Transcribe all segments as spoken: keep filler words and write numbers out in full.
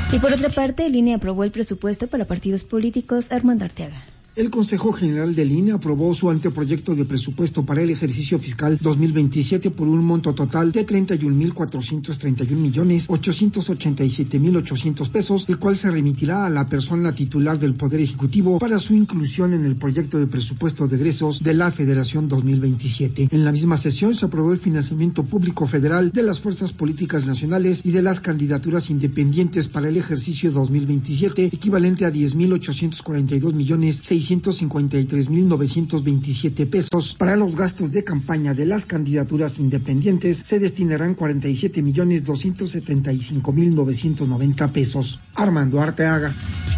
Y por otra parte, el I N E aprobó el presupuesto para partidos políticos. Armando Arteaga. El Consejo General del I N E aprobó su anteproyecto de presupuesto para el ejercicio fiscal dos mil veintisiete por un monto total de treinta y un mil cuatrocientos treinta y un millones ochocientos ochenta y siete mil ochocientos pesos, el cual se remitirá a la persona titular del Poder Ejecutivo para su inclusión en el proyecto de presupuesto de egresos de la Federación dos mil veintisiete. En la misma sesión se aprobó el financiamiento público federal de las fuerzas políticas nacionales y de las candidaturas independientes para el ejercicio dos mil veintisiete, equivalente a diez mil ochocientos cuarenta y dos millones seiscientos cincuenta y tres mil novecientos veintisiete pesos. Para los gastos de campaña de las candidaturas independientes se destinarán cuarenta y siete millones doscientos setenta y cinco mil novecientos noventa pesos. Armando Arteaga.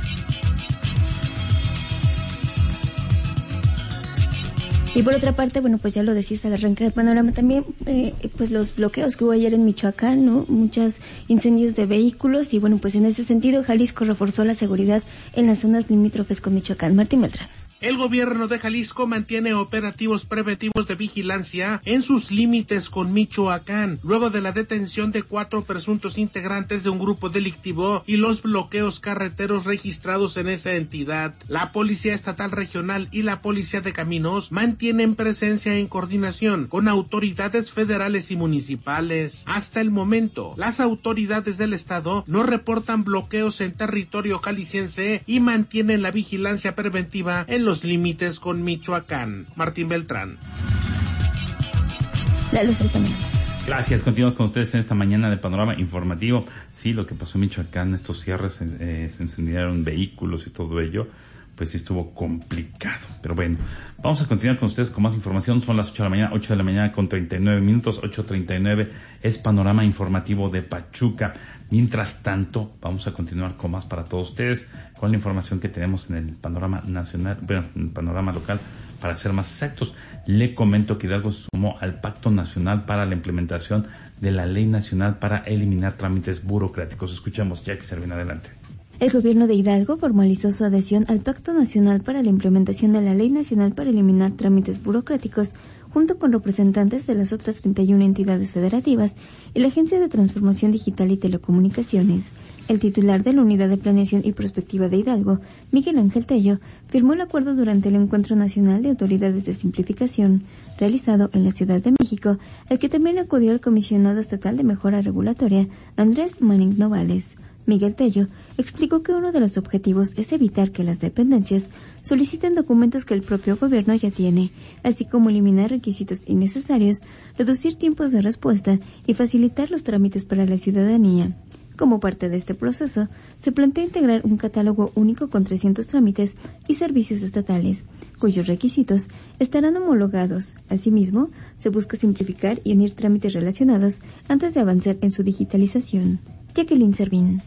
Y por otra parte, bueno, pues ya lo decís al arranque del panorama también, eh, pues los bloqueos que hubo ayer en Michoacán, ¿no? Muchos incendios de vehículos y bueno, pues en ese sentido Jalisco reforzó la seguridad en las zonas limítrofes con Michoacán. Martín Beltrán. El gobierno de Jalisco mantiene operativos preventivos de vigilancia en sus límites con Michoacán, luego de la detención de cuatro presuntos integrantes de un grupo delictivo y los bloqueos carreteros registrados en esa entidad. La Policía Estatal Regional y la Policía de Caminos mantienen presencia en coordinación con autoridades federales y municipales. Hasta el momento, las autoridades del estado no reportan bloqueos en territorio jalisciense y mantienen la vigilancia preventiva en los los límites con Michoacán. Martín Beltrán. La luz del panorama. Gracias, continuamos con ustedes en esta mañana de Panorama Informativo. Sí, lo que pasó en Michoacán, estos cierres, eh, se incendiaron vehículos y todo ello, pues sí estuvo complicado. Pero bueno, vamos a continuar con ustedes con más información. Son las ocho de la mañana, ocho de la mañana con treinta y nueve minutos, ocho treinta y nueve es Panorama Informativo de Pachuca. Mientras tanto, vamos a continuar con más para todos ustedes, con la información que tenemos en el panorama nacional, bueno, en el panorama local, para ser más exactos. Le comento que Hidalgo se sumó al Pacto Nacional para la implementación de la Ley Nacional para eliminar trámites burocráticos. Escuchamos, Jackie Servin, adelante. El gobierno de Hidalgo formalizó su adhesión al Pacto Nacional para la implementación de la Ley Nacional para eliminar trámites burocráticos, junto con representantes de las otras treinta y una entidades federativas y la Agencia de Transformación Digital y Telecomunicaciones. El titular de la Unidad de Planeación y Prospectiva de Hidalgo, Miguel Ángel Tello, firmó el acuerdo durante el Encuentro Nacional de Autoridades de Simplificación, realizado en la Ciudad de México, al que también acudió el Comisionado Estatal de Mejora Regulatoria, Andrés Manning Novales. Miguel Tello explicó que uno de los objetivos es evitar que las dependencias soliciten documentos que el propio gobierno ya tiene, así como eliminar requisitos innecesarios, reducir tiempos de respuesta y facilitar los trámites para la ciudadanía. Como parte de este proceso, se plantea integrar un catálogo único con trescientos trámites y servicios estatales, cuyos requisitos estarán homologados. Asimismo, se busca simplificar y unir trámites relacionados antes de avanzar en su digitalización. Jacqueline Servín.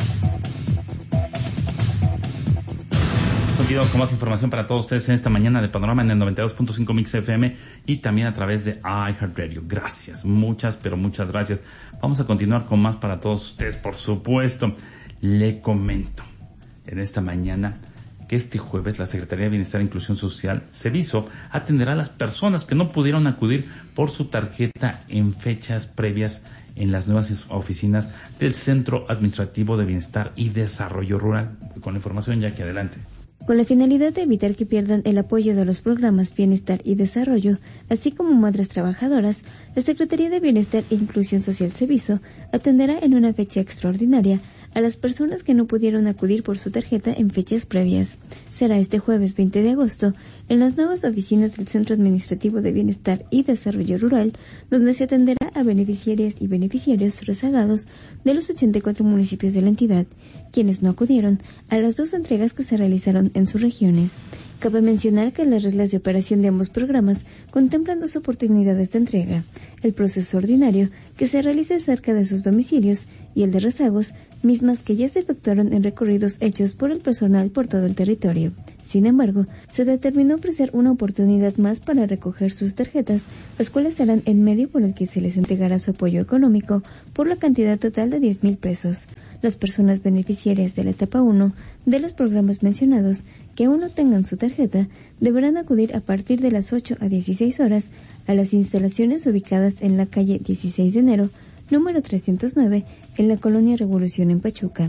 Continuamos con más información para todos ustedes en esta mañana de Panorama en el noventa y dos punto cinco Mix F M y también a través de iHeartRadio. Gracias, muchas, pero muchas gracias. Vamos a continuar con más para todos ustedes, por supuesto. Le comento en esta mañana que este jueves la Secretaría de Bienestar e Inclusión Social, Ceviso, atenderá a las personas que no pudieron acudir por su tarjeta en fechas previas en las nuevas oficinas del Centro Administrativo de Bienestar y Desarrollo Rural. Con la información, ya que adelante. Con la finalidad de evitar que pierdan el apoyo de los programas Bienestar y Desarrollo, así como madres trabajadoras, la Secretaría de Bienestar e Inclusión Social Ceviso atenderá en una fecha extraordinaria a las personas que no pudieron acudir por su tarjeta en fechas previas. Será este jueves veinte de agosto en las nuevas oficinas del Centro Administrativo de Bienestar y Desarrollo Rural, donde se atenderá a beneficiarias y beneficiarios rezagados de los ochenta y cuatro municipios de la entidad, quienes no acudieron a las dos entregas que se realizaron en sus regiones. Cabe mencionar que las reglas de operación de ambos programas contemplan dos oportunidades de entrega: el proceso ordinario, que se realiza cerca de sus domicilios, y el de rezagos, mismas que ya se efectuaron en recorridos hechos por el personal por todo el territorio. Sin embargo, se determinó ofrecer una oportunidad más para recoger sus tarjetas, las cuales serán en medio por el que se les entregará su apoyo económico por la cantidad total de diez mil pesos. Las personas beneficiarias de la etapa uno de los programas mencionados que aún no tengan su tarjeta deberán acudir a partir de las ocho a dieciséis horas a las instalaciones ubicadas en la calle dieciséis de enero, número trescientos nueve, en la Colonia Revolución en Pachuca.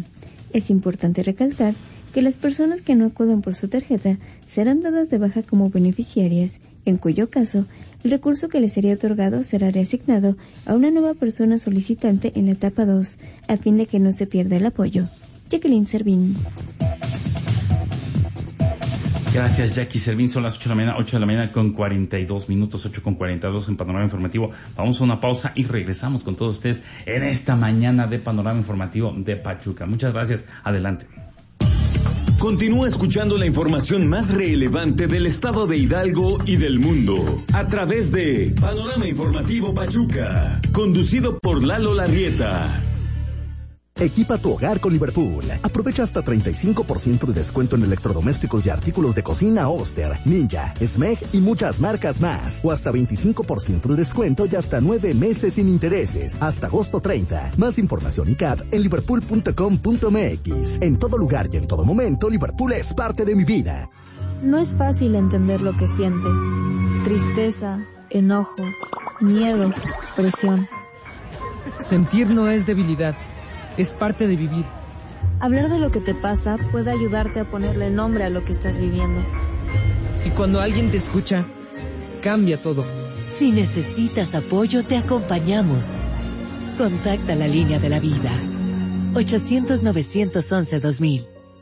Es importante recalcar que las personas que no acudan por su tarjeta serán dadas de baja como beneficiarias, en cuyo caso el recurso que les sería otorgado será reasignado a una nueva persona solicitante en la etapa dos, a fin de que no se pierda el apoyo. Jacqueline Servín. Gracias, Jackie Servín. Son las ocho de la mañana, ocho de la mañana con cuarenta y dos minutos, ocho con cuarenta y dos en Panorama Informativo. Vamos a una pausa y regresamos con todos ustedes en esta mañana de Panorama Informativo de Pachuca. Muchas gracias. Adelante. Continúa escuchando la información más relevante del estado de Hidalgo y del mundo a través de Panorama Informativo Pachuca, conducido por Lalo Larrieta. Equipa tu hogar con Liverpool. Aprovecha hasta treinta y cinco por ciento de descuento en electrodomésticos y artículos de cocina Oster, Ninja, Smeg y muchas marcas más. O hasta veinticinco por ciento de descuento y hasta nueve meses sin intereses. Hasta agosto treinta. Más información y C A D en liverpool punto com punto m x. En todo lugar y en todo momento, Liverpool es parte de mi vida. No es fácil entender lo que sientes. Tristeza, enojo, miedo, presión. Sentir no es debilidad. Es parte de vivir. Hablar de lo que te pasa puede ayudarte a ponerle nombre a lo que estás viviendo. Y cuando alguien te escucha, cambia todo. Si necesitas apoyo, te acompañamos. Contacta la línea de la vida. ochocientos, novecientos once, dos mil.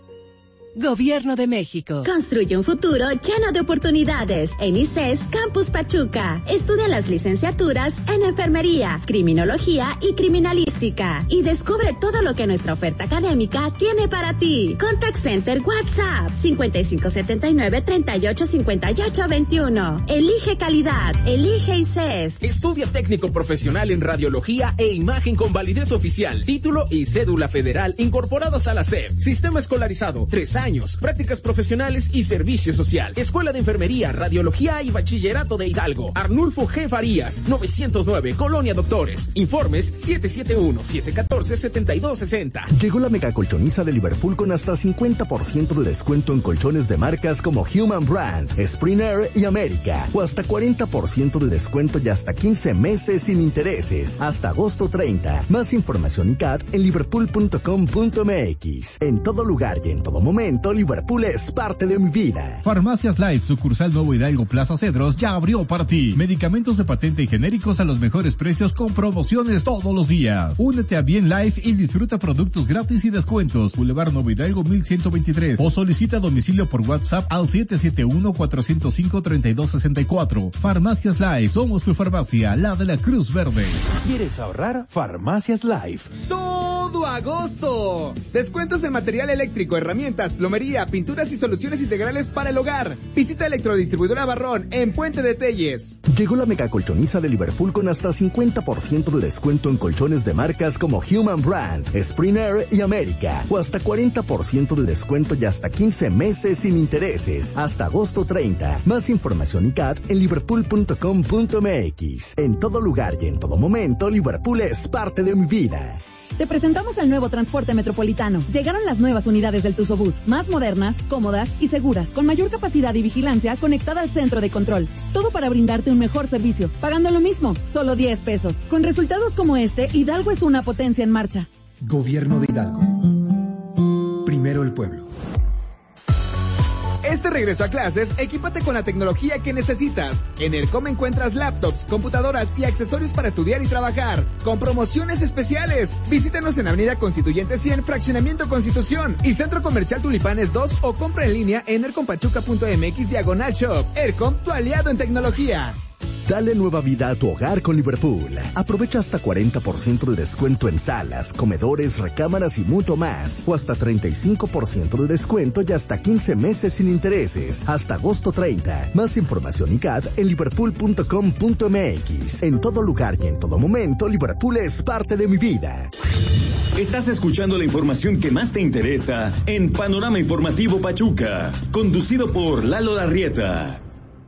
Gobierno de México. Construye un futuro lleno de oportunidades. En I C E S Campus Pachuca. Estudia las licenciaturas en Enfermería, Criminología y Criminalística. Y descubre todo lo que nuestra oferta académica tiene para ti. Contact Center WhatsApp cincuenta y cinco setenta y nueve, treinta y ocho, cincuenta y ocho, veintiuno. Elige calidad. Elige I C E S. Estudia técnico profesional en radiología e imagen con validez oficial, título y cédula federal incorporados a la S E P. Sistema escolarizado, tres años. Años, prácticas profesionales y servicio social. Escuela de Enfermería, Radiología y Bachillerato de Hidalgo. Arnulfo G. Farías, novecientos nueve, Colonia Doctores. Informes siete siete uno, siete uno cuatro, siete dos seis cero. Llegó la mega colchoniza de Liverpool con hasta cincuenta por ciento de descuento en colchones de marcas como Human Brand, Springer y América. O hasta cuarenta por ciento de descuento y hasta quince meses sin intereses. Hasta agosto treinta. Más información y C A D en liverpool punto com punto m x. En todo lugar y en todo momento, Liverpool es parte de mi vida. Farmacias Life, sucursal Nuevo Hidalgo Plaza Cedros, ya abrió para ti. Medicamentos de patente y genéricos a los mejores precios con promociones todos los días. Únete a Bien Life y disfruta productos gratis y descuentos. Boulevard Nuevo Hidalgo mil ciento veintitrés o solicita domicilio por WhatsApp al siete siete uno, cuatro cero cinco, tres dos seis cuatro. Farmacias Life, somos tu farmacia, la de la Cruz Verde. ¿Quieres ahorrar? Farmacias Life. ¡Todo agosto! Descuentos en material eléctrico, herramientas, plomería, pinturas y soluciones integrales para el hogar. Visita Electrodistribuidora Barrón en Puente de Telles. Llegó la mega colchoniza de Liverpool con hasta cincuenta por ciento de descuento en colchones de marcas como Human Brand, Springer y América. O hasta cuarenta por ciento de descuento y hasta quince meses sin intereses. Hasta agosto treinta. Más información y C A D en liverpool punto com punto m x. En todo lugar y en todo momento, Liverpool es parte de mi vida. Te presentamos el nuevo transporte metropolitano. Llegaron las nuevas unidades del Tuzobús, más modernas, cómodas y seguras, con mayor capacidad y vigilancia conectada al centro de control. Todo para brindarte un mejor servicio, pagando lo mismo, solo diez pesos. Con resultados como este, Hidalgo es una potencia en marcha. Gobierno de Hidalgo. Primero el pueblo. Este regreso a clases, equípate con la tecnología que necesitas. En ERCOM encuentras laptops, computadoras y accesorios para estudiar y trabajar, con promociones especiales. Visítanos en Avenida Constituyente cien, Fraccionamiento Constitución y Centro Comercial Tulipanes dos o compra en línea en ercompachuca punto m x diagonal shop. ERCOM, tu aliado en tecnología. Dale nueva vida a tu hogar con Liverpool. Aprovecha hasta cuarenta por ciento de descuento en salas, comedores, recámaras y mucho más. O hasta treinta y cinco por ciento de descuento y hasta quince meses sin intereses. Hasta agosto treinta. Más información y C A D en liverpool punto com punto m x. En todo lugar y en todo momento, Liverpool es parte de mi vida. Estás escuchando la información que más te interesa en Panorama Informativo Pachuca, conducido por Lalo Larrieta.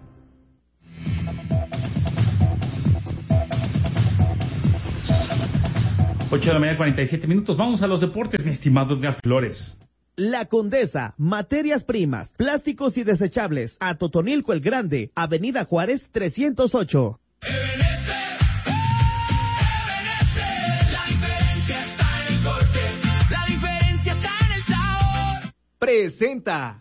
ocho de la mañana, cuarenta y siete minutos. Vamos a los deportes, mi estimado Edgar Flores. La Condesa, materias primas, plásticos y desechables. A Totonilco el Grande, Avenida Juárez trescientos ocho. La diferencia está en presenta.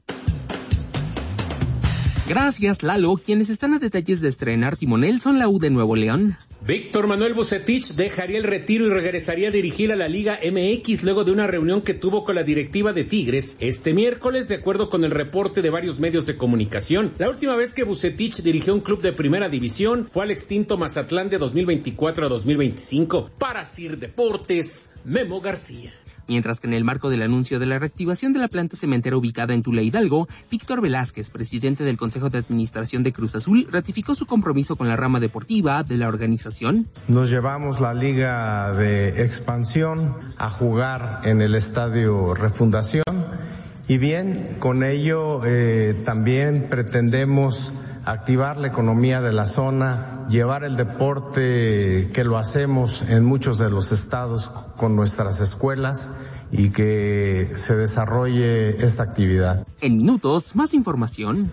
Gracias, Lalo. Quienes están a detalles de estrenar timonel son la U de Nuevo León. Víctor Manuel Vucetich dejaría el retiro y regresaría a dirigir a la Liga M X luego de una reunión que tuvo con la directiva de Tigres este miércoles, de acuerdo con el reporte de varios medios de comunicación. La última vez que Vucetich dirigió un club de primera división fue al extinto Mazatlán de dos mil veinticuatro a dos mil veinticinco. Para Sir Deportes, Memo García. Mientras que en el marco del anuncio de la reactivación de la planta cementera ubicada en Tula Hidalgo, Víctor Velázquez, presidente del Consejo de Administración de Cruz Azul, ratificó su compromiso con la rama deportiva de la organización. Nos llevamos la Liga de Expansión a jugar en el Estadio Refundación y bien, con ello eh, también pretendemos activar la economía de la zona, llevar el deporte que lo hacemos en muchos de los estados con nuestras escuelas y que se desarrolle esta actividad. En minutos, más información.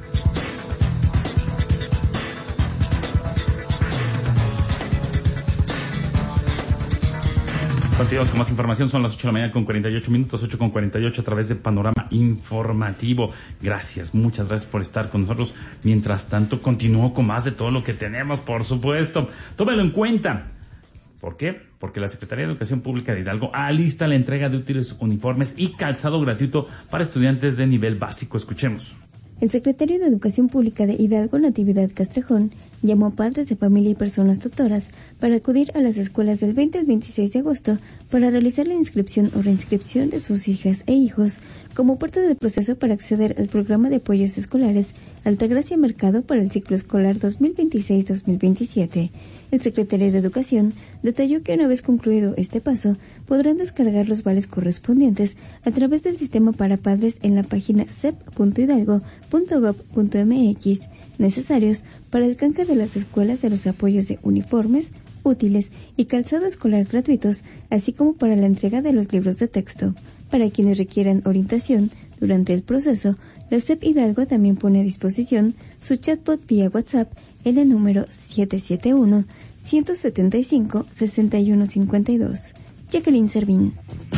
Continuamos con más información, son las ocho de la mañana con cuarenta y ocho minutos, ocho con cuarenta y ocho a través de Panorama Informativo. Gracias, muchas gracias por estar con nosotros. Mientras tanto, continúo con más de todo lo que tenemos, por supuesto. Tómelo en cuenta. ¿Por qué? Porque la Secretaría de Educación Pública de Hidalgo alista la entrega de útiles, uniformes y calzado gratuito para estudiantes de nivel básico. Escuchemos. El secretario de Educación Pública de Hidalgo, Natividad Castrejón, llamó a padres de familia y personas tutoras para acudir a las escuelas del veinte al veintiséis de agosto para realizar la inscripción o reinscripción de sus hijas e hijos como parte del proceso para acceder al programa de apoyos escolares Altagracia Mercado para el ciclo escolar dos mil veintiséis dos mil veintisiete. El secretario de Educación detalló que una vez concluido este paso, podrán descargar los vales correspondientes a través del sistema para padres en la página c e p punto hidalgo punto gob punto m x, necesarios para el canje de las escuelas de los apoyos de uniformes, útiles y calzado escolar gratuitos, así como para la entrega de los libros de texto. Para quienes requieran orientación durante el proceso, la C E P Hidalgo también pone a disposición su chatbot vía WhatsApp en el número siete siete uno, uno siete cinco, seis uno cinco dos. Jacqueline Servín.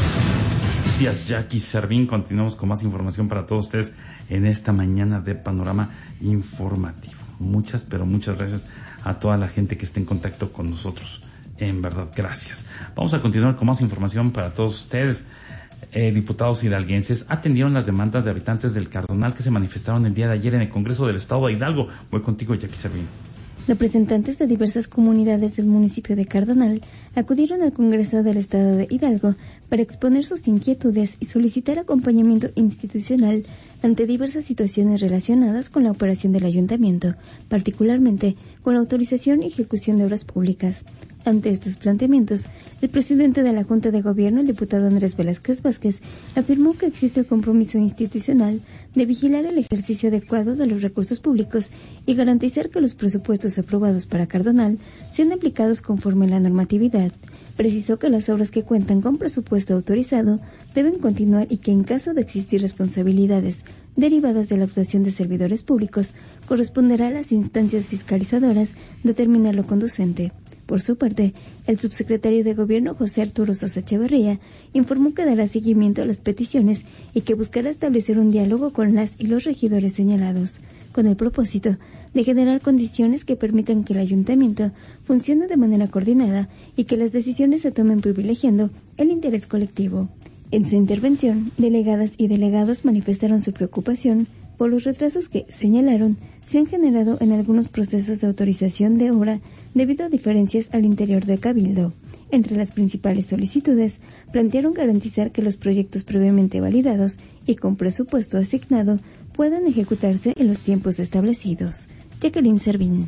Gracias, Jackie Servín. Continuamos con más información para todos ustedes en esta mañana de Panorama Informativo. Muchas, pero muchas gracias a toda la gente que está en contacto con nosotros. En verdad, gracias. Vamos a continuar con más información para todos ustedes. Eh, diputados hidalguenses atendieron las demandas de habitantes del Cardonal que se manifestaron el día de ayer en el Congreso del Estado de Hidalgo. Voy contigo, Jackie Servín. Representantes de diversas comunidades del municipio de Cardonal acudieron al Congreso del Estado de Hidalgo para exponer sus inquietudes y solicitar acompañamiento institucional ante diversas situaciones relacionadas con la operación del ayuntamiento, particularmente con la autorización y ejecución de obras públicas. Ante estos planteamientos, el presidente de la Junta de Gobierno, el diputado Andrés Velázquez Vázquez, afirmó que existe el compromiso institucional de vigilar el ejercicio adecuado de los recursos públicos y garantizar que los presupuestos aprobados para Cardonal sean aplicados conforme a la normatividad. Precisó que las obras que cuentan con presupuesto autorizado deben continuar y que en caso de existir responsabilidades derivadas de la actuación de servidores públicos, corresponderá a las instancias fiscalizadoras determinar lo conducente. Por su parte, el subsecretario de Gobierno, José Arturo Sosa Echeverría, informó que dará seguimiento a las peticiones y que buscará establecer un diálogo con las y los regidores señalados, con el propósito de generar condiciones que permitan que el ayuntamiento funcione de manera coordinada y que las decisiones se tomen privilegiando el interés colectivo. En su intervención, delegadas y delegados manifestaron su preocupación por los retrasos que, señalaron, se han generado en algunos procesos de autorización de obra debido a diferencias al interior del Cabildo. Entre las principales solicitudes, plantearon garantizar que los proyectos previamente validados y con presupuesto asignado puedan ejecutarse en los tiempos establecidos. Jacqueline Servín.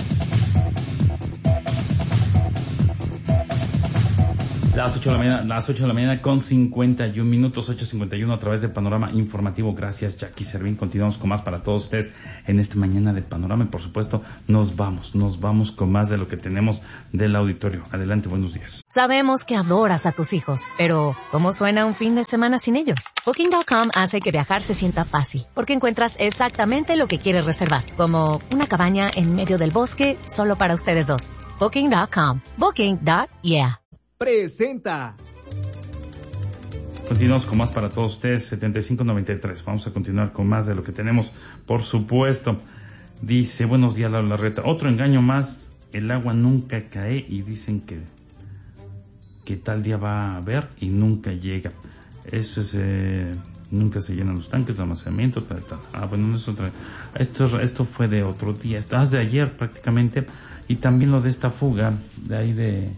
Las ocho de la mañana, las ocho de la mañana con cincuenta y un minutos, ocho cincuenta y uno a través de Panorama Informativo. Gracias, Jackie Servín. Continuamos con más para todos ustedes en esta mañana de Panorama y por supuesto nos vamos, nos vamos con más de lo que tenemos del auditorio. Adelante, buenos días. Sabemos que adoras a tus hijos, pero ¿cómo suena un fin de semana sin ellos? Booking punto com hace que viajar se sienta fácil, porque encuentras exactamente lo que quieres reservar, como una cabaña en medio del bosque solo para ustedes dos. Booking punto com. Booking. Yeah. Presenta. Continuamos con más para todos ustedes, setenta y cinco noventa y tres. Vamos a continuar con más de lo que tenemos, por supuesto. Dice, buenos días, la Larreta. Otro engaño más, el agua nunca cae y dicen que, que tal día va a haber y nunca llega. Eso es, eh, nunca se llenan los tanques de almacenamiento, tal, tal. Ah, bueno, eso, esto, esto fue de otro día, esto es de ayer prácticamente. Y también lo de esta fuga, de ahí de,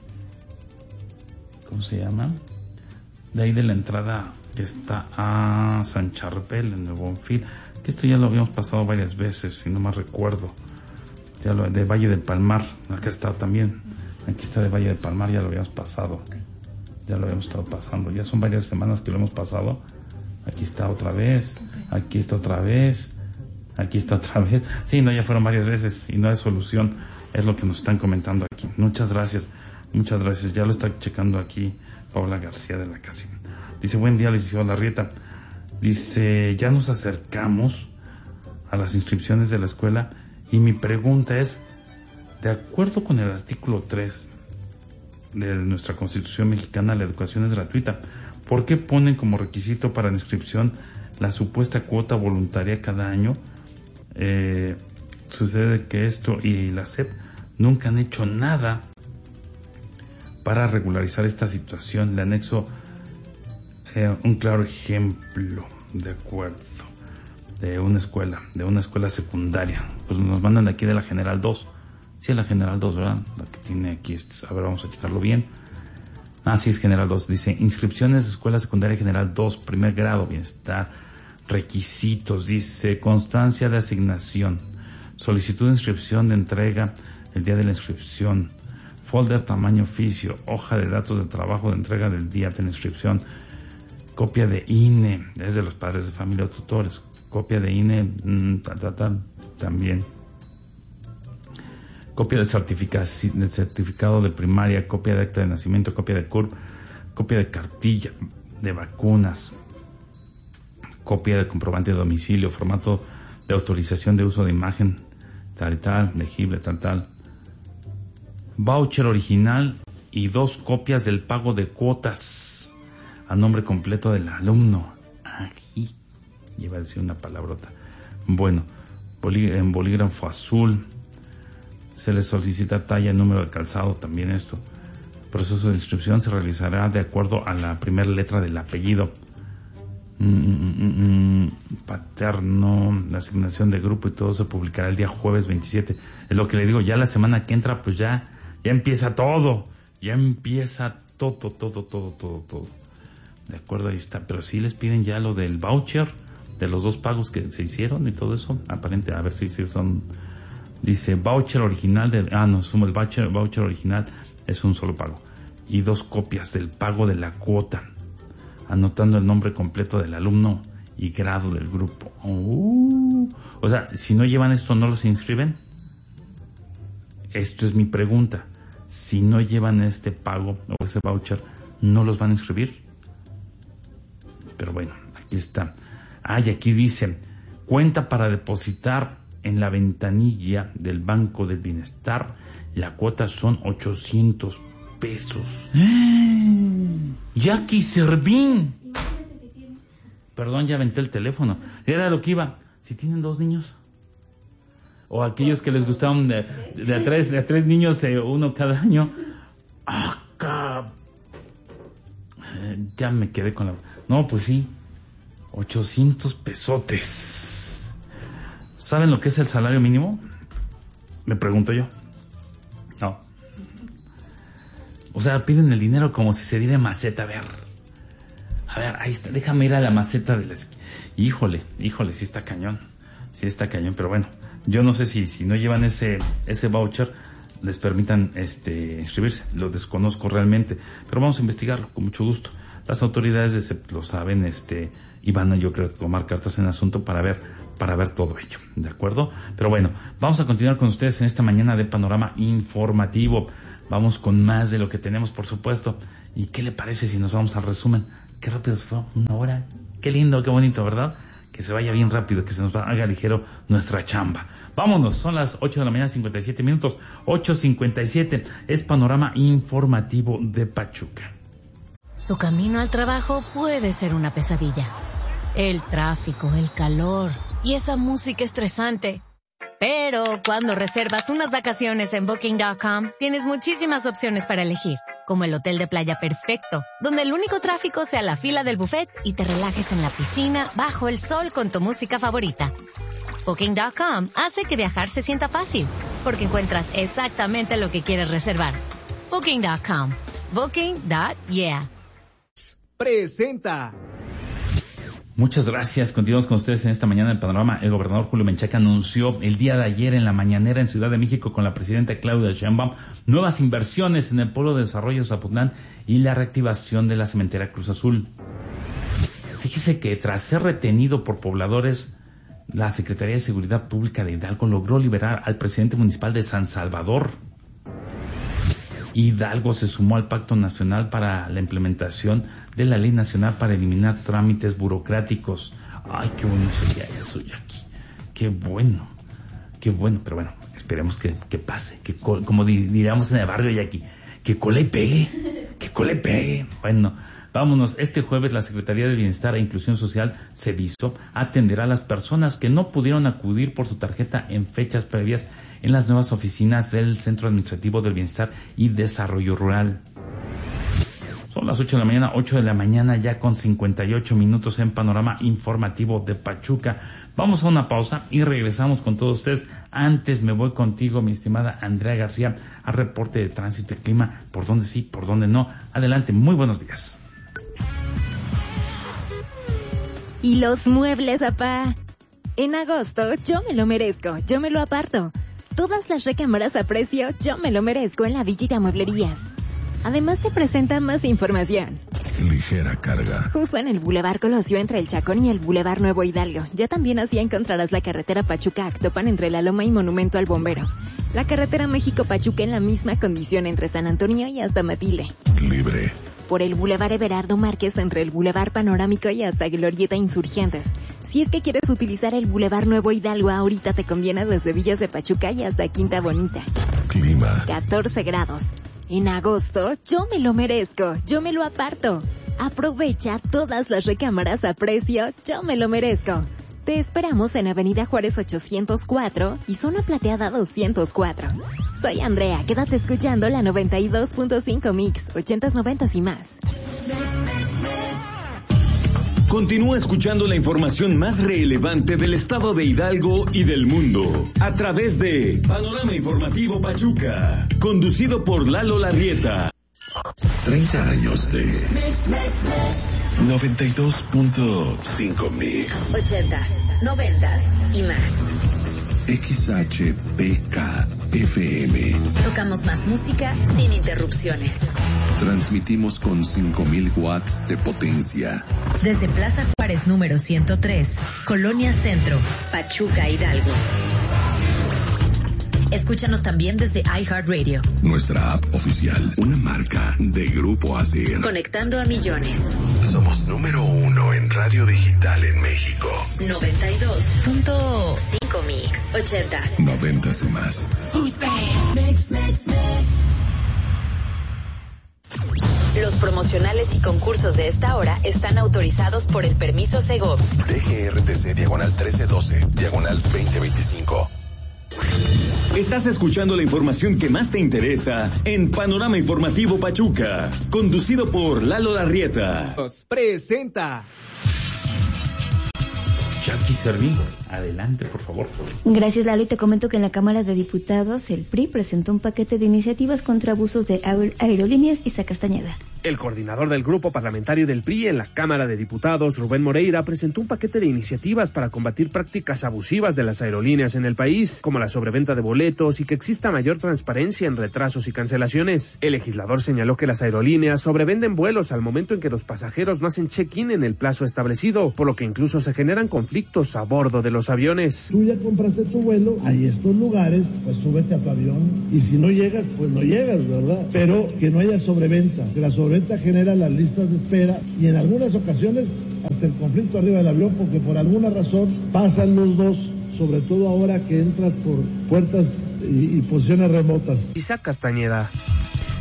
¿cómo se llama? De ahí de la entrada que está a San Charbel, en el Bonfil, que esto ya lo habíamos pasado varias veces, si no más recuerdo. Ya lo de Valle del Palmar, acá está también, aquí está de Valle del Palmar, ya lo habíamos pasado, ya lo habíamos estado pasando, ya son varias semanas que lo hemos pasado. Aquí está otra vez, aquí está otra vez, aquí está otra vez. Sí, no, ya fueron varias veces y no hay solución, es lo que nos están comentando aquí. Muchas gracias, muchas gracias, ya lo está checando aquí Paula García de la Casina. Dice, buen día, licenciado Larrieta. Dice, ya nos acercamos a las inscripciones de la escuela y mi pregunta es, de acuerdo con el artículo tres de nuestra Constitución mexicana, la educación es gratuita. ¿Por qué ponen como requisito para la inscripción la supuesta cuota voluntaria cada año? Eh, sucede que esto y la S E P nunca han hecho nada para regularizar esta situación. Le anexo eh, un claro ejemplo, de acuerdo, de una escuela, de una escuela secundaria. Pues nos mandan de aquí de la General dos. Sí, es la General dos, ¿verdad? La que tiene aquí, a ver, vamos a checarlo bien. Ah, sí, es General dos. Dice, inscripciones de Escuela Secundaria General dos, primer grado, bienestar, requisitos. Dice, constancia de asignación, solicitud de inscripción de entrega el día de la inscripción, folder tamaño oficio, hoja de datos de trabajo de entrega del día de la inscripción, copia de I N E, es de los padres de familia o tutores, copia de I N E, mmm, tal, tal, tal, también. Copia de, de certificado de primaria, copia de acta de nacimiento, copia de C U R P, copia de cartilla de vacunas, copia de comprobante de domicilio, formato de autorización de uso de imagen, tal y tal, legible, tal, tal. Voucher original y dos copias del pago de cuotas a nombre completo del alumno. Aquí, iba a decir una palabrota. Bueno, bolí- en bolígrafo azul. Se le solicita talla, número de calzado, también esto. El proceso de inscripción se realizará de acuerdo a la primera letra del apellido. Mm, mm, mm, paterno, la asignación de grupo y todo se publicará el día jueves veintisiete. Es lo que le digo, ya la semana que entra, pues ya, ya empieza todo. Ya empieza todo, todo, todo, todo, todo. De acuerdo, ahí está. Pero sí les piden ya lo del voucher, de los dos pagos que se hicieron y todo eso. Aparente, a ver si son... Dice voucher original de... Ah, no, sumo el voucher, voucher original es un solo pago. Y dos copias del pago de la cuota, anotando el nombre completo del alumno y grado del grupo. Uh, o sea, si no llevan esto, ¿no los inscriben? Esto es mi pregunta. Si no llevan este pago o ese voucher, ¿no los van a inscribir? Pero bueno, aquí está. Ah, y aquí dice, cuenta para depositar en la ventanilla del Banco del Bienestar, la cuota son ochocientos pesos. Jackie Servín. Perdón, ya aventé el teléfono. Era lo que iba. Si tienen dos niños, o aquellos que les gustaban de, de, a, tres, de a tres niños, eh, uno cada año. Acá. Eh, ya me quedé con la... No, pues sí. ochocientos pesotes. ¿Saben lo que es el salario mínimo? Me pregunto yo. No. O sea, piden el dinero como si se diera maceta. A ver. A ver, ahí está. Déjame ir a la maceta de la esquina. Híjole, híjole, sí está cañón. Sí está cañón, pero bueno. Yo no sé si, si no llevan ese, ese voucher, les permitan este, inscribirse. Lo desconozco realmente. Pero vamos a investigarlo con mucho gusto. Las autoridades de C E P lo saben, este, y van a, yo creo, tomar cartas en el asunto para ver, para ver todo ello, ¿de acuerdo? Pero bueno, vamos a continuar con ustedes en esta mañana de Panorama Informativo. Vamos con más de lo que tenemos, por supuesto. ¿Y qué le parece si nos vamos al resumen? Qué rápido se fue, una hora. Qué lindo, qué bonito, ¿verdad? Que se vaya bien rápido, que se nos haga ligero nuestra chamba. Vámonos, son las ocho de la mañana, cincuenta y siete minutos. ocho cincuenta y siete, es Panorama Informativo de Pachuca. Tu camino al trabajo puede ser una pesadilla. El tráfico, el calor y esa música estresante. Pero cuando reservas unas vacaciones en Booking punto com, tienes muchísimas opciones para elegir, como el hotel de playa perfecto, donde el único tráfico sea la fila del buffet y te relajes en la piscina bajo el sol con tu música favorita. Booking punto com hace que viajar se sienta fácil, porque encuentras exactamente lo que quieres reservar. Booking punto com. Booking punto yeah. Presenta. Muchas gracias. Continuamos con ustedes en esta mañana del panorama. El gobernador Julio Menchaca anunció el día de ayer en la mañanera en Ciudad de México con la presidenta Claudia Sheinbaum nuevas inversiones en el Polo de Desarrollo Zapotlán y la reactivación de la cementera Cruz Azul. Fíjese que tras ser retenido por pobladores, la Secretaría de Seguridad Pública de Hidalgo logró liberar al presidente municipal de San Salvador. Hidalgo se sumó al Pacto Nacional para la implementación de la Ley Nacional para eliminar trámites burocráticos. Ay, qué bueno sería eso, Jackie. Qué bueno, qué bueno. Pero bueno, esperemos que, que pase, que co- como di- diríamos en el barrio, Jackie, que cole y pegue, que cole y pegue. Bueno, vámonos. Este jueves la Secretaría de Bienestar e Inclusión Social, CEBISO, atenderá a las personas que no pudieron acudir por su tarjeta en fechas previas en las nuevas oficinas del Centro Administrativo del Bienestar y Desarrollo Rural. Son las ocho de la mañana, ocho de la mañana ya con cincuenta y ocho minutos en Panorama Informativo de Pachuca. Vamos a una pausa y regresamos con todos ustedes. Antes me voy contigo, mi estimada Andrea García, a reporte de tránsito y clima, por dónde sí, por dónde no. Adelante, muy buenos días. ¿Y los muebles, apá? En agosto, yo me lo merezco, yo me lo aparto. Todas las recámaras a precio, yo me lo merezco en la Villita Mueblerías. Además te presenta más información. Ligera carga. Justo en el Boulevard Colosio entre el Chacón y el Boulevard Nuevo Hidalgo. Ya también así encontrarás la carretera Pachuca-Actopan entre La Loma y Monumento al Bombero. La carretera México-Pachuca en la misma condición entre San Antonio y hasta Matilde. Libre. Por el Boulevard Everardo Márquez entre el Boulevard Panorámico y hasta Glorieta Insurgentes. Si es que quieres utilizar el Boulevard Nuevo Hidalgo, ahorita te conviene desde Villas de Pachuca y hasta Quinta Bonita. Clima. catorce grados. En agosto, yo me lo merezco, yo me lo aparto. Aprovecha todas las recámaras a precio, yo me lo merezco. Te esperamos en Avenida Juárez ochocientos cuatro y Zona Plateada doscientos cuatro. Soy Andrea, quédate escuchando la noventa y dos punto cinco Mix, ochentas, noventas y más. Continúa escuchando la información más relevante del estado de Hidalgo y del mundo a través de Panorama Informativo Pachuca, conducido por Lalo Larrieta. treinta años de noventa y dos punto cinco Mix. Ochentas, noventas y más. X H P K F M. Tocamos más música sin interrupciones. Transmitimos con cinco mil watts de potencia. Desde Plaza Juárez número ciento tres, Colonia Centro, Pachuca, Hidalgo. Escúchanos también desde iHeartRadio. Nuestra app oficial, una marca de Grupo A C N. Conectando a millones. Somos número uno en radio digital en México. noventa y dos punto cinco Mix. Ochentas. Noventas y más. Mix, mix, mix. Los promocionales y concursos de esta hora están autorizados por el permiso Segov. D G R T C diagonal trece doce, diagonal veinte veinticinco. Estás escuchando la información que más te interesa en Panorama Informativo Pachuca, conducido por Lalo Larrieta. Presenta. Jackie Servín, adelante, por favor. Gracias, Lalo, y te comento que en la Cámara de Diputados el P R I presentó un paquete de iniciativas contra abusos de aer- aerolíneas y Castañeda. El coordinador del grupo parlamentario del P R I en la Cámara de Diputados, Rubén Moreira, presentó un paquete de iniciativas para combatir prácticas abusivas de las aerolíneas en el país, como la sobreventa de boletos y que exista mayor transparencia en retrasos y cancelaciones. El legislador señaló que las aerolíneas sobrevenden vuelos al momento en que los pasajeros no hacen check-in en el plazo establecido, por lo que incluso se generan conflictos a bordo de los aviones. Tú ya compraste tu vuelo, hay estos lugares, pues súbete a tu avión y si no llegas, pues no llegas, ¿verdad? Pero que no haya sobreventa, que la sobreventa genera las listas de espera y en algunas ocasiones hasta el conflicto arriba del avión porque por alguna razón pasan los dos, sobre todo ahora que entras por puertas y, y posiciones remotas. Isaac Castañeda.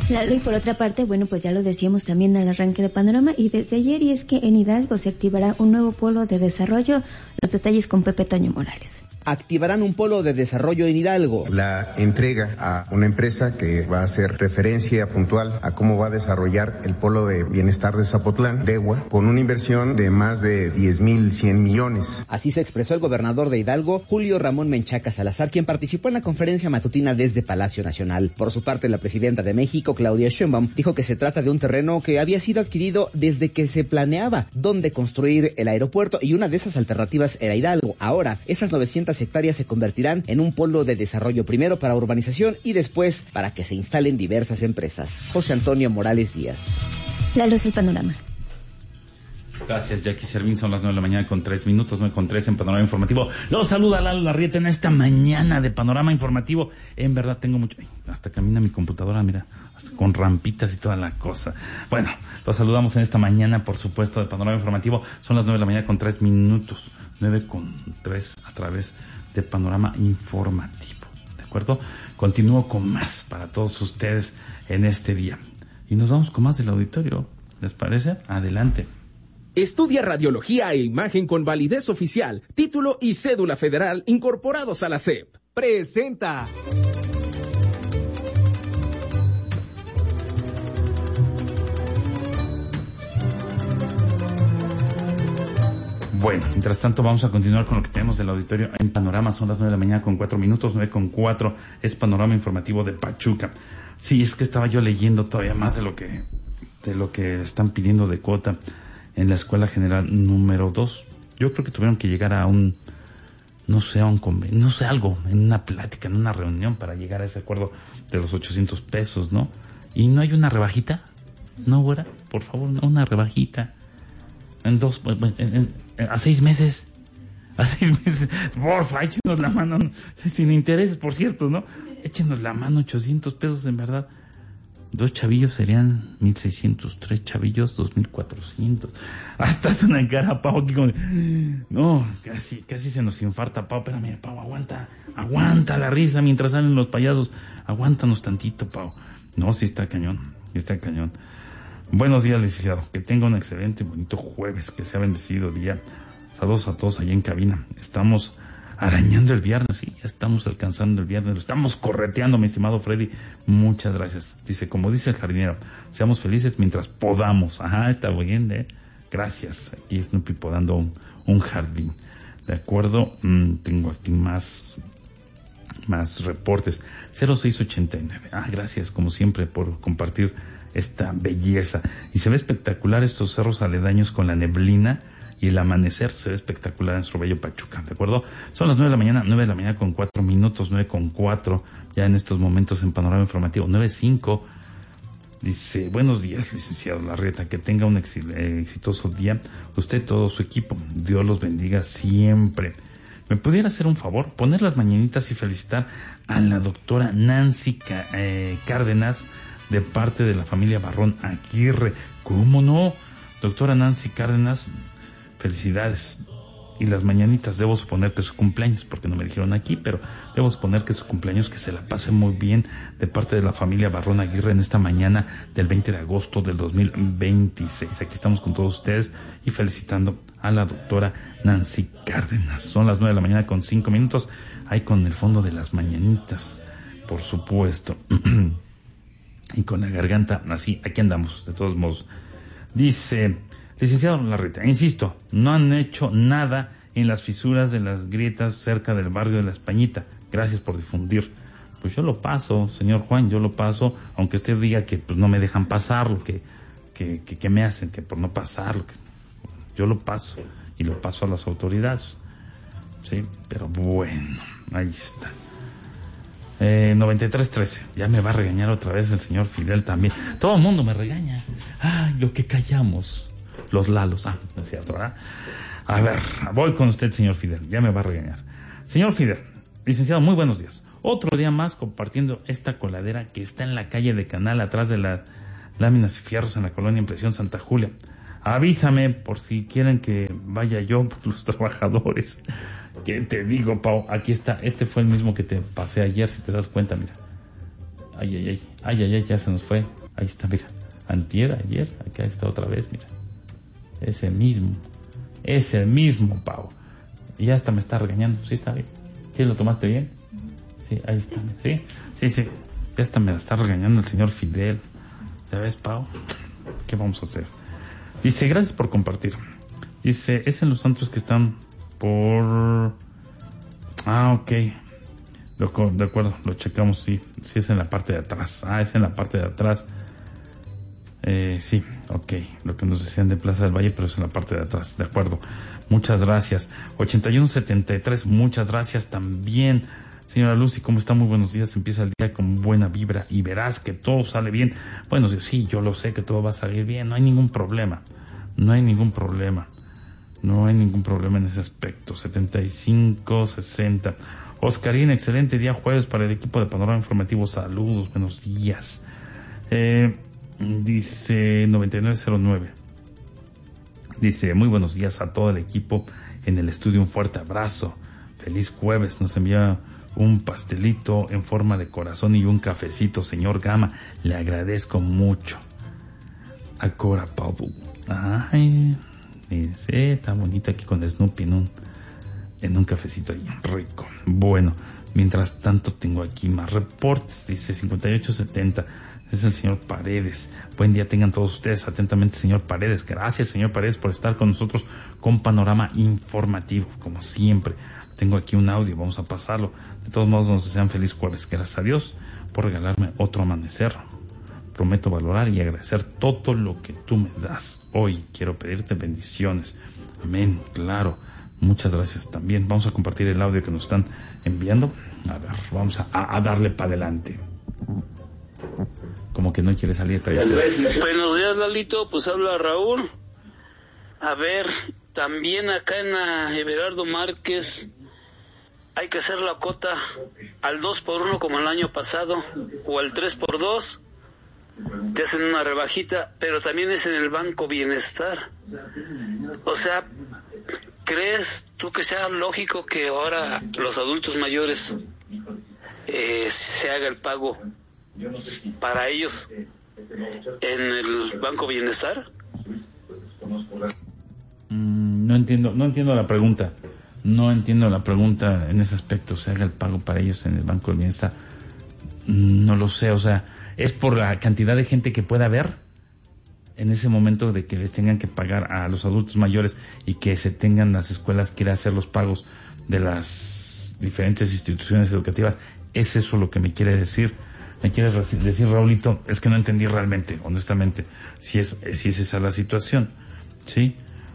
Lalo, y por otra parte, bueno, pues ya lo decíamos también al arranque de Panorama y desde ayer, y es que en Hidalgo se activará un nuevo polo de desarrollo. Los detalles con Pepe Toño Morales. Activarán un polo de desarrollo en Hidalgo. La entrega a una empresa que va a hacer referencia puntual a cómo va a desarrollar el polo de bienestar de Zapotlán, DEWA, con una inversión de más de diez mil cien millones. Así se expresó el gobernador de Hidalgo, Julio Ramón Menchaca Salazar, quien participó en la conferencia matutina desde Palacio Nacional. Por su parte, la presidenta de México, Claudia Sheinbaum, dijo que se trata de un terreno que había sido adquirido desde que se planeaba dónde construir el aeropuerto, y una de esas alternativas era Hidalgo. Ahora, esas novecientas hectáreas se convertirán en un polo de desarrollo, primero para urbanización y después para que se instalen diversas empresas. José Antonio Morales Díaz. La luz del panorama. Gracias, Jackie Servín. Son las nueve de la mañana con tres minutos, nueve con tres en Panorama Informativo. Los saluda Lalo Larrieta en esta mañana de Panorama Informativo. En verdad tengo mucho... Ay, hasta camina mi computadora, mira, hasta con rampitas y toda la cosa. Bueno, los saludamos en esta mañana, por supuesto, de Panorama Informativo. Son las nueve de la mañana con tres minutos, nueve con tres a través de Panorama Informativo. ¿De acuerdo? Continúo con más para todos ustedes en este día. Y nos vamos con más del auditorio. ¿Les parece? Adelante. Estudia radiología e imagen con validez oficial, título y cédula federal incorporados a la S E P. Presenta. Bueno, mientras tanto vamos a continuar con lo que tenemos del auditorio en Panorama. Son las nueve de la mañana con cuatro minutos, nueve con cuatro es Panorama Informativo de Pachuca. Sí, es que estaba yo leyendo todavía más de lo que de lo que están pidiendo de cuota en la Escuela General número dos. Yo creo que tuvieron que llegar a un, no sé, a un convenio, no sé, algo, en una plática, en una reunión para llegar a ese acuerdo de los ochocientos pesos, ¿no? Y no hay una rebajita, ¿no, güera? Por favor, no, una rebajita. En dos, en, en, en, a seis meses, a seis meses, porfa, échenos la mano, sin intereses, por cierto, ¿no? Échenos la mano, ochocientos pesos, en verdad. Dos chavillos serían mil seiscientos, tres chavillos, dos mil cuatrocientos. Hasta es una cara, Pau, aquí como de... No, casi, casi se nos infarta, Pau. Espérame, Pau, aguanta, aguanta la risa mientras salen los payasos. Aguántanos tantito, Pau. No, sí está cañón, sí está cañón. Buenos días, licenciado. Que tenga un excelente y bonito jueves, que sea bendecido día. Saludos a todos allá en cabina. Estamos arañando el viernes, sí, ya estamos alcanzando el viernes, lo estamos correteando, mi estimado Freddy. Muchas gracias. Dice, como dice el jardinero, seamos felices mientras podamos. Ajá, está bien, ¿eh? Gracias. Aquí Snoopy podando un, un jardín. De acuerdo, mm, tengo aquí más, más reportes. cero seis ochenta y nueve. Ah, gracias, como siempre, por compartir esta belleza. Y se ve espectacular estos cerros aledaños con la neblina. Y el amanecer se ve espectacular en nuestro bello Pachuca, ¿de acuerdo? Son las nueve de la mañana, nueve de la mañana con cuatro minutos, nueve con cuatro, ya en estos momentos en Panorama Informativo, nueve cinco. Dice, buenos días, licenciado Larrieta, que tenga un exitoso día, usted y todo su equipo, Dios los bendiga siempre. ¿Me pudiera hacer un favor? Poner las mañanitas y felicitar a la doctora Nancy eh, Cárdenas, de parte de la familia Barrón Aguirre. ¿Cómo no? Doctora Nancy Cárdenas, felicidades. Y las mañanitas, debo suponer que es su cumpleaños, porque no me dijeron aquí, pero debo suponer que es su cumpleaños, que se la pase muy bien de parte de la familia Barrón Aguirre en esta mañana del veinte de agosto del dos mil veintiséis. Aquí estamos con todos ustedes y felicitando a la doctora Nancy Cárdenas. Son las nueve de la mañana con cinco minutos, ahí con el fondo de las mañanitas, por supuesto. Y con la garganta así, aquí andamos, de todos modos. Dice... Licenciado Larrieta, insisto, no han hecho nada en las fisuras de las grietas cerca del barrio de La Españita. Gracias por difundir. Pues yo lo paso, señor Juan, yo lo paso, aunque usted diga que pues no me dejan pasarlo, que, que, que, que me hacen, que por no pasarlo. Que, yo lo paso y lo paso a las autoridades. Sí, pero bueno, ahí está. Eh, noventa y tres trece, ya me va a regañar otra vez el señor Fidel también. Todo el mundo me regaña. Ay, lo que callamos. Los Lalos, ah, no es cierto, ¿verdad? A ver, voy con usted, señor Fidel, ya me va a regañar. Señor Fidel, licenciado, muy buenos días. Otro día más compartiendo esta coladera que está en la calle de Canal, atrás de las láminas y fierros en la colonia Impresión Santa Julia. Avísame por si quieren que vaya yo por los trabajadores. ¿Qué te digo, Pau? Aquí está, este fue el mismo que te pasé ayer, si te das cuenta, mira. Ay, ay, ay, ay, ay, ay, ya se nos fue. Ahí está, mira. Antier, ayer, acá está otra vez, mira. Ese mismo. Ese mismo, Pau. Y ya hasta me está regañando. Sí, está bien. ¿Sí lo tomaste bien? Sí, ahí está. Sí, sí, sí. Ya hasta me está regañando el señor Fidel. ¿Ya ves, Pau? ¿Qué vamos a hacer? Dice, gracias por compartir. Dice, es en los antros que están por... Ah, ok. Lo, de acuerdo, lo checamos, sí. Sí, es en la parte de atrás. Ah, es en la parte de atrás. Eh, sí, ok. Lo que nos decían de Plaza del Valle, pero es en la parte de atrás. De acuerdo. Muchas gracias. ochenta y uno setenta y tres, muchas gracias también. Señora Lucy, ¿cómo está? Muy buenos días. Empieza el día con buena vibra y verás que todo sale bien. Bueno, sí, yo lo sé que todo va a salir bien. No hay ningún problema. No hay ningún problema. No hay ningún problema en ese aspecto. setenta y cinco sesenta. Oscarín, excelente día jueves para el equipo de Panorama Informativo. Saludos, buenos días. Eh, dice noventa y nueve cero nueve. Dice, muy buenos días a todo el equipo en el estudio. Un fuerte abrazo. Feliz jueves. Nos envía un pastelito en forma de corazón y un cafecito, señor Gama. Le agradezco mucho. A Cora Pau. Ay, sí, está bonita aquí con Snoopy en un, en un cafecito ahí, rico. Bueno, mientras tanto tengo aquí más reportes. Dice cincuenta y ocho setenta. Es el señor Paredes. Buen día tengan todos ustedes. Atentamente, señor Paredes. Gracias, señor Paredes, por estar con nosotros con Panorama Informativo, como siempre. Tengo aquí un audio, vamos a pasarlo. De todos modos, nos desean feliz jueves. Gracias a Dios por regalarme otro amanecer. Prometo valorar y agradecer todo lo que tú me das. Hoy quiero pedirte bendiciones. Amén, claro. Muchas gracias también. Vamos a compartir el audio que nos están enviando. A ver, vamos a, a darle para adelante. Como que no quiere salir. Buenos días, Lalito. Pues habla Raúl. A ver, también acá en la Everardo Márquez hay que hacer la cota al dos por uno como el año pasado, o al tres por dos. Te hacen una rebajita, pero también es en el Banco Bienestar. O sea, ¿crees tú que sea lógico que ahora los adultos mayores eh, se haga el pago para ellos en el Banco Bienestar? Mm, no entiendo, no entiendo la pregunta. No entiendo la pregunta en ese aspecto. ¿Se haga el pago para ellos en el Banco de Bienestar? No lo sé, o sea, ¿es por la cantidad de gente que pueda haber en ese momento de que les tengan que pagar a los adultos mayores y que se tengan las escuelas que ir a hacer los pagos de las diferentes instituciones educativas? ¿Es eso lo que me quiere decir? ¿Me quieres decir, Raulito? Es que no entendí realmente, honestamente, si es, si es esa la situación, ¿sí?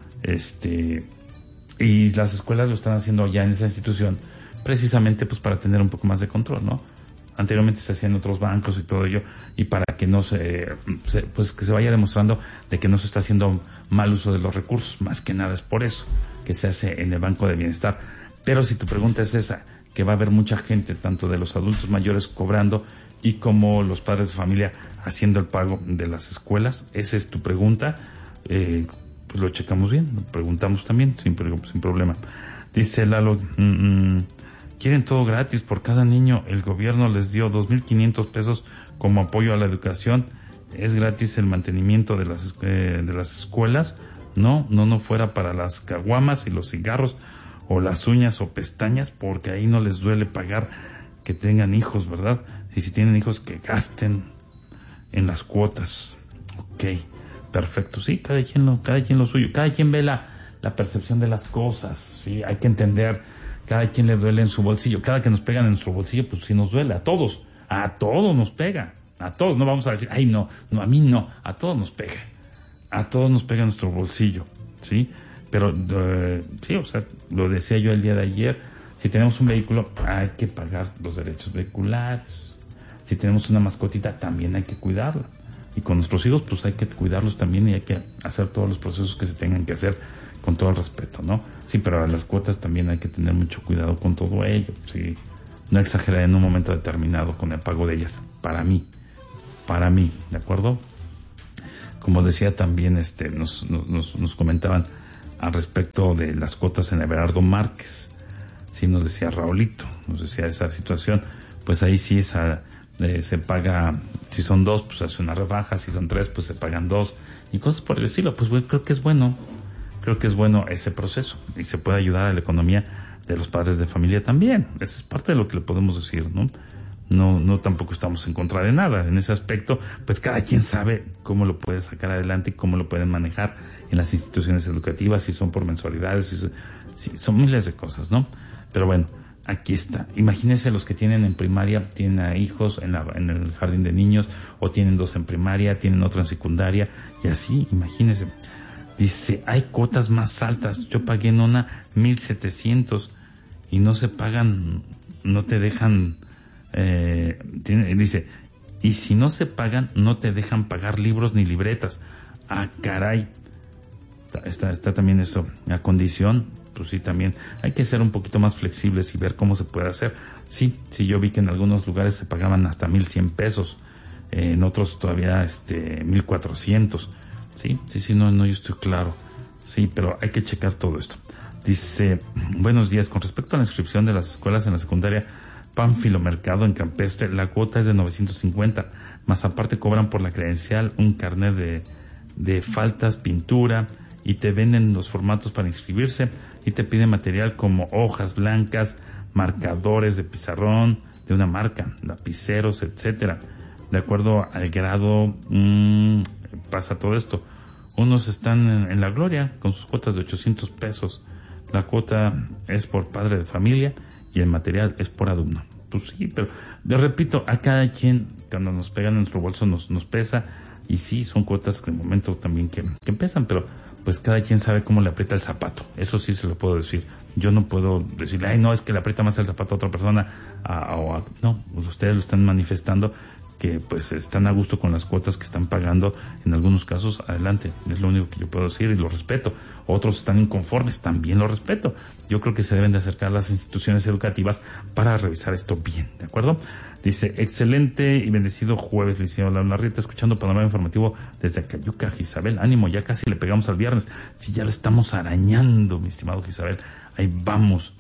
Este, y las escuelas lo están haciendo ya en esa institución precisamente pues para tener un poco más de control, ¿no? Anteriormente se hacía en otros bancos y todo ello, y para que no se, se, pues que se vaya demostrando de que no se está haciendo mal uso de los recursos. Más que nada es por eso que se hace en el Banco de Bienestar. Pero si tu pregunta es esa, que va a haber mucha gente, tanto de los adultos mayores cobrando y como los padres de familia haciendo el pago de las escuelas, esa es tu pregunta, eh, pues lo checamos bien, lo preguntamos también sin, sin problema. Dice Lalo, mmm, quieren todo gratis por cada niño. El gobierno les dio dos mil quinientos pesos como apoyo a la educación. Es gratis el mantenimiento de las, eh, de las escuelas. No, no, no fuera para las caguamas y los cigarros o las uñas o pestañas, porque ahí no les duele pagar que tengan hijos, ¿verdad? Y si tienen hijos, que gasten en las cuotas. Ok, perfecto. Sí, cada quien lo, cada quien lo suyo. Cada quien ve la, la percepción de las cosas. Sí, hay que entender. Cada quien le duele en su bolsillo. Cada que nos pegan en nuestro bolsillo, pues sí nos duele. A todos. A todos nos pega. A todos. No vamos a decir, ay, no, no, a mí no. A todos nos pega. A todos nos pega en nuestro bolsillo. ¿Sí? Pero, uh, sí, o sea, lo decía yo el día de ayer. Si tenemos un vehículo, hay que pagar los derechos vehiculares. Si tenemos una mascotita, también hay que cuidarla. Y con nuestros hijos, pues hay que cuidarlos también y hay que hacer todos los procesos que se tengan que hacer con todo el respeto, ¿no? Sí, pero a las cuotas también hay que tener mucho cuidado con todo ello, sí. No exagerar en un momento determinado con el pago de ellas. Para mí, para mí, ¿de acuerdo? Como decía también, este, nos, nos, nos comentaban al respecto de las cuotas en Everardo Márquez. Sí, nos decía Raulito, nos decía esa situación. Pues ahí sí es a, eh, se paga, si son dos, pues hace una rebaja, si son tres, pues se pagan dos, y cosas por el estilo. Pues bueno, creo que es bueno, creo que es bueno ese proceso, y se puede ayudar a la economía de los padres de familia también. Eso es parte de lo que le podemos decir, ¿no? No, no tampoco estamos en contra de nada en ese aspecto, pues cada quien sabe cómo lo puede sacar adelante y cómo lo pueden manejar en las instituciones educativas, si son por mensualidades, si son, si son miles de cosas, ¿no? Pero bueno, aquí está. Imagínense los que tienen en primaria, tienen a hijos en, la, en el jardín de niños, o tienen dos en primaria, tienen otro en secundaria, y así, imagínense. Dice, hay cuotas más altas. Yo pagué en una mil setecientos y no se pagan, no te dejan... Eh, tiene, dice, y si no se pagan, no te dejan pagar libros ni libretas. Ah, caray. Está, está, está también eso. A condición, pues sí, también hay que ser un poquito más flexibles y ver cómo se puede hacer. Sí, sí, yo vi que en algunos lugares se pagaban hasta mil cien pesos, eh, en otros todavía este mil cuatrocientos. Sí, sí, sí, no, no, yo estoy claro. Sí, pero hay que checar todo esto. Dice, buenos días, con respecto a la inscripción de las escuelas en la secundaria Pánfilo Mercado en Campestre, la cuota es de novecientos cincuenta, más aparte cobran por la credencial un carnet de, de faltas, pintura, y te venden los formatos para inscribirse, y te piden material como hojas blancas, marcadores de pizarrón de una marca, lapiceros, etcétera. De acuerdo al grado, mmm, pasa todo esto. Unos están en, en la gloria con sus cuotas de ochocientos pesos. La cuota es por padre de familia y el material es por alumno. Pues sí, pero le repito, a cada quien, cuando nos pega en nuestro bolso, nos, nos pesa, y sí, son cuotas que de momento también que, que pesan, pero pues cada quien sabe cómo le aprieta el zapato. Eso sí se lo puedo decir. Yo no puedo decirle, ay, no, es que le aprieta más el zapato a otra persona, a, o a, no, pues ustedes lo están manifestando, que pues están a gusto con las cuotas que están pagando, en algunos casos, adelante, es lo único que yo puedo decir y lo respeto. Otros están inconformes, también lo respeto. Yo creo que se deben de acercar a las instituciones educativas para revisar esto bien, ¿de acuerdo? Dice, excelente y bendecido jueves, licenciado Laura Rieta, escuchando Panorama Informativo desde Acayuca, Gisabel. Ánimo, ya casi le pegamos al viernes. Si ya lo estamos arañando, mi estimado Gisabel, ahí vamos.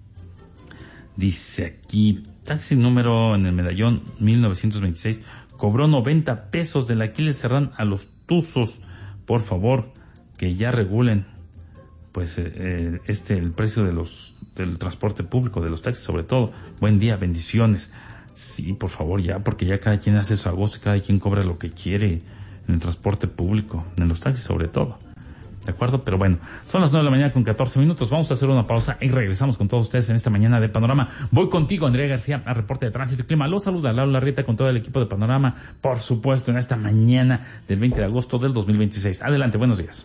Dice aquí, taxi número en el medallón mil novecientos veintiséis, cobró noventa pesos del Aquiles Serrán a los tuzos. Por favor, que ya regulen pues eh, este el precio de los del transporte público, de los taxis sobre todo. Buen día, bendiciones. Sí, por favor, ya, porque ya cada quien hace su agosto y cada quien cobra lo que quiere en el transporte público, en los taxis sobre todo. ¿De acuerdo? Pero bueno, son las nueve de la mañana con catorce minutos. Vamos a hacer una pausa y regresamos con todos ustedes en esta mañana de Panorama. Voy contigo, Andrea García, a reporte de tránsito y clima. Los saluda Laura Rieta con todo el equipo de Panorama, por supuesto, en esta mañana del veinte de agosto del dos mil veintiséis. Adelante, buenos días.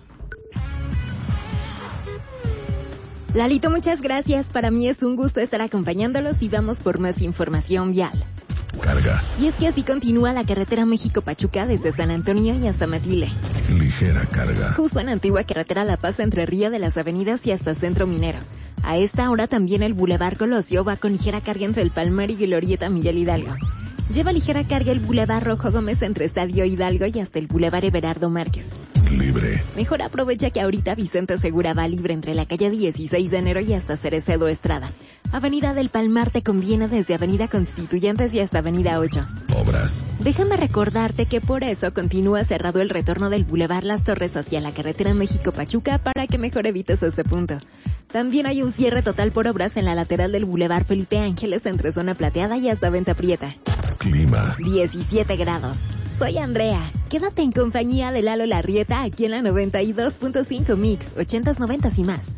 Lalito, muchas gracias. Para mí es un gusto estar acompañándolos y vamos por más información vial. Carga. Y es que así continúa la carretera México-Pachuca desde San Antonio y hasta Matile. Ligera carga. Justo en Antigua Carretera La Paz entre Río de las Avenidas y hasta Centro Minero. A esta hora también el Boulevard Colosio va con ligera carga entre el Palmar y Glorieta Miguel Hidalgo. Lleva ligera carga el Boulevard Rojo Gómez entre Estadio Hidalgo y hasta el Boulevard Everardo Márquez. Libre. Mejor aprovecha que ahorita Vicente Segura va libre entre la calle dieciséis de enero y hasta Cerecedo Estrada. Avenida del Palmar te conviene desde Avenida Constituyentes y hasta Avenida ocho. Obras. Déjame recordarte que por eso continúa cerrado el retorno del Boulevard Las Torres hacia la carretera México-Pachuca para que mejor evites este punto. También hay un cierre total por obras en la lateral del Boulevard Felipe Ángeles entre Zona Plateada y hasta Venta Prieta. Clima. diecisiete grados. Soy Andrea. Quédate en compañía de Lalo Larrieta aquí en la noventa y dos punto cinco Mix, ochentas, noventas y más.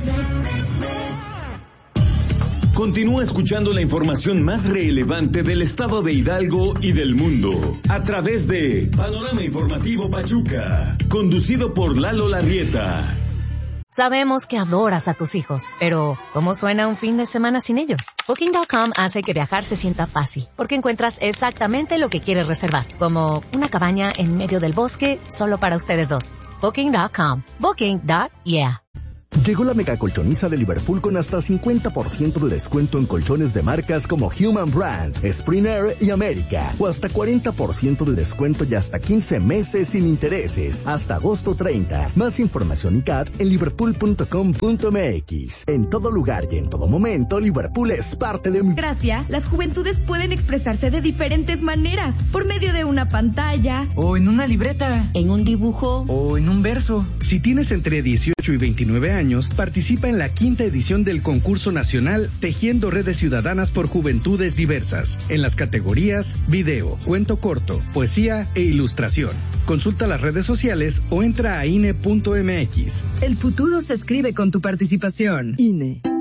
Continúa escuchando la información más relevante del estado de Hidalgo y del mundo a través de Panorama Informativo Pachuca, conducido por Lalo Larrieta. Sabemos que adoras a tus hijos, pero ¿cómo suena un fin de semana sin ellos? Booking punto com hace que viajar se sienta fácil, porque encuentras exactamente lo que quieres reservar, como una cabaña en medio del bosque solo para ustedes dos. Booking punto com. Booking. Yeah. Llegó la mega colchoniza de Liverpool con hasta cincuenta por ciento de descuento en colchones de marcas como Human Brand, Spring Air y América. O hasta cuarenta por ciento de descuento y hasta quince meses sin intereses. Hasta agosto treinta. Más información y C A D en liverpool punto com punto m x. En todo lugar y en todo momento, Liverpool es parte de mi... Gracia, las juventudes pueden expresarse de diferentes maneras. Por medio de una pantalla. O en una libreta. En un dibujo. O en un verso. Si tienes entre dieciocho y veintinueve años, participa en la quinta edición del concurso nacional Tejiendo Redes Ciudadanas por Juventudes Diversas, en las categorías video, cuento corto, poesía e ilustración. Consulta las redes sociales o entra a I N E punto m x. El futuro se escribe con tu participación. I N E.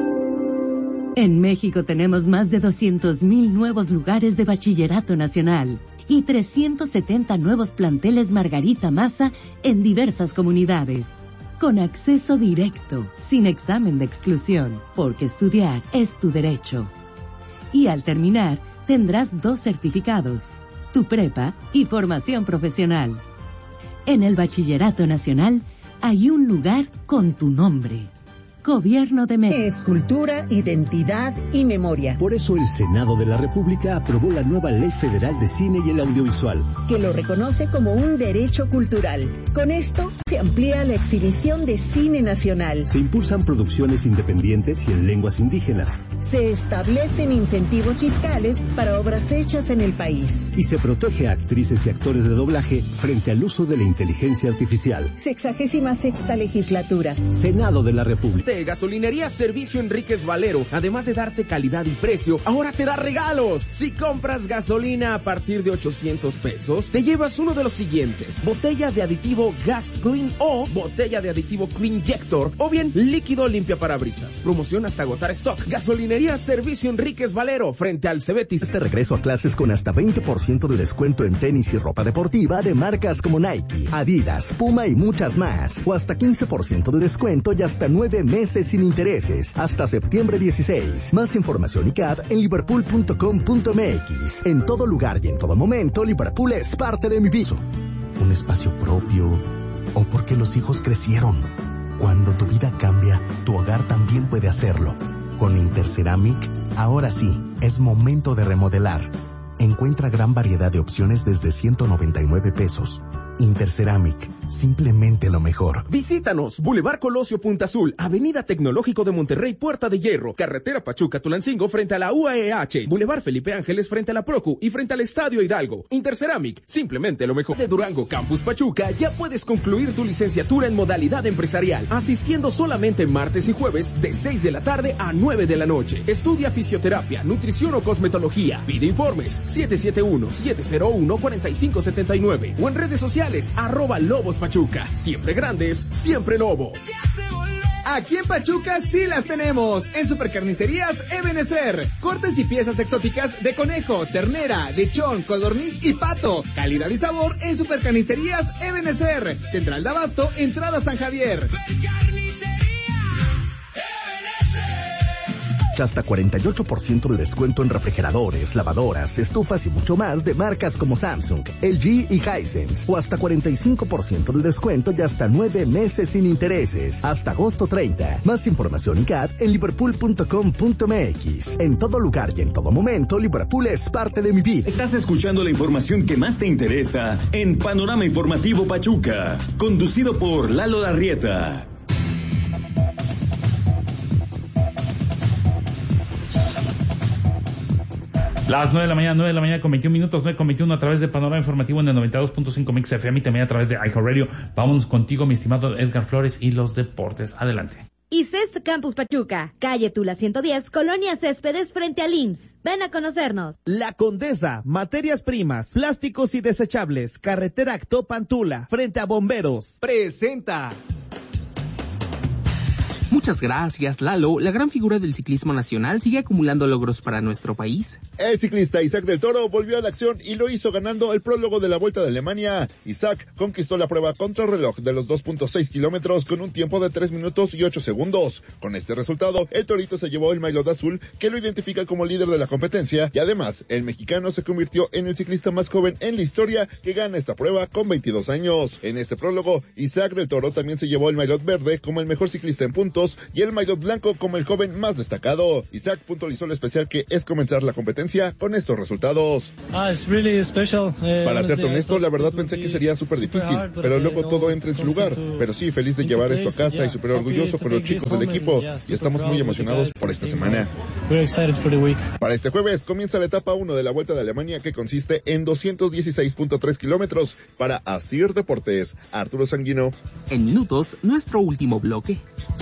En México tenemos más de doscientos mil nuevos lugares de bachillerato nacional y trescientos setenta nuevos planteles Margarita Maza en diversas comunidades. Con acceso directo, sin examen de exclusión, porque estudiar es tu derecho. Y al terminar, tendrás dos certificados, tu prepa y formación profesional. En el Bachillerato Nacional hay un lugar con tu nombre. Gobierno de México. Es cultura, identidad y memoria. Por eso el Senado de la República aprobó la nueva Ley Federal de Cine y el Audiovisual, que lo reconoce como un derecho cultural. Con esto se amplía la exhibición de cine nacional. Se impulsan producciones independientes y en lenguas indígenas. Se establecen incentivos fiscales para obras hechas en el país. Y se protege a actrices y actores de doblaje frente al uso de la inteligencia artificial. Sexagésima sexta legislatura. Senado de la República. Gasolinería Servicio Enríquez Valero, además de darte calidad y precio, ahora te da regalos. Si compras gasolina a partir de ochocientos pesos, te llevas uno de los siguientes: botella de aditivo Gas Clean o botella de aditivo Cleanjector, o bien líquido limpia parabrisas. Promoción hasta agotar stock. Gasolinería Servicio Enríquez Valero, frente al Cebetis. Este regreso a clases con hasta veinte por ciento de descuento en tenis y ropa deportiva de marcas como Nike, Adidas, Puma y muchas más. O hasta quince por ciento de descuento y hasta nueve meses sin intereses, hasta septiembre dieciséis. Más información y C A D en liverpool punto com punto m x. En todo lugar y en todo momento, Liverpool es parte de mi vida. Un espacio propio, o porque los hijos crecieron. Cuando tu vida cambia, tu hogar también puede hacerlo. Con Interceramic, ahora sí, es momento de remodelar. Encuentra gran variedad de opciones desde ciento noventa y nueve pesos. Interceramic, simplemente lo mejor. Visítanos, Boulevard Colosio Punta Azul, Avenida Tecnológico de Monterrey, Puerta de Hierro, Carretera Pachuca-Tulancingo frente a la U A E H, Boulevard Felipe Ángeles frente a la Procu y frente al Estadio Hidalgo. Interceramic, simplemente lo mejor. De Durango Campus Pachuca, ya puedes concluir tu licenciatura en modalidad empresarial, asistiendo solamente martes y jueves de seis de la tarde a nueve de la noche. Estudia fisioterapia, nutrición o cosmetología. Pide informes siete siete uno, siete cero uno, cuatro cinco siete nueve o en redes sociales arroba Lobos Pachuca. Siempre grandes, siempre Lobo. Aquí en Pachuca sí las tenemos. En Supercarnicerías Ebenezer. Cortes y piezas exóticas de conejo, ternera, lechón, codorniz y pato. Calidad y sabor en Supercarnicerías Ebenezer. Central de Abasto, entrada San Javier. Hasta cuarenta y ocho por ciento de descuento en refrigeradores, lavadoras, estufas y mucho más de marcas como Samsung, L G y Hisense. O hasta cuarenta y cinco por ciento de descuento y hasta nueve meses sin intereses. Hasta agosto treinta. Más información y C A D en liverpool punto com punto m x. En todo lugar y en todo momento, Liverpool es parte de mi vida. Estás escuchando la información que más te interesa en Panorama Informativo Pachuca, conducido por Lalo Larrieta. Las nueve de la mañana, nueve de la mañana con veintiún minutos, nueve con veintiuno a través de Panorama Informativo en el noventa y dos punto cinco Mix F M y también a través de iHeartRadio. Vámonos contigo, mi estimado Edgar Flores, y los deportes. Adelante. ICEST Campus Pachuca, calle Tula ciento diez, Colonia Céspedes frente al I M S S. Ven a conocernos. La Condesa, materias primas, plásticos y desechables, carretera Actopan Tula, frente a Bomberos. Presenta. Muchas gracias, Lalo. La gran figura del ciclismo nacional sigue acumulando logros para nuestro país. El ciclista Isaac del Toro volvió a la acción y lo hizo ganando el prólogo de la Vuelta de Alemania. Isaac conquistó la prueba contrarreloj de los dos punto seis kilómetros con un tiempo de tres minutos y ocho segundos. Con este resultado, el Torito se llevó el maillot azul, que lo identifica como líder de la competencia, y además, el mexicano se convirtió en el ciclista más joven en la historia que gana esta prueba con veintidós años. En este prólogo, Isaac del Toro también se llevó el maillot verde como el mejor ciclista en puntos y el maillot blanco como el joven más destacado. Isaac puntualizó lo especial que es comenzar la competencia con estos resultados. Ah, it's really special. Uh, Para serte honesto, la verdad pensé que sería súper difícil, pero luego todo entra en su lugar. Pero sí, feliz de llevar esto a casa y súper orgulloso con los chicos del equipo, y estamos muy emocionados por esta semana. Para este jueves comienza la etapa uno de la Vuelta de Alemania, que consiste en doscientos dieciséis punto tres kilómetros. Para Asir Deportes, Arturo Sanguino. En minutos, nuestro último bloque.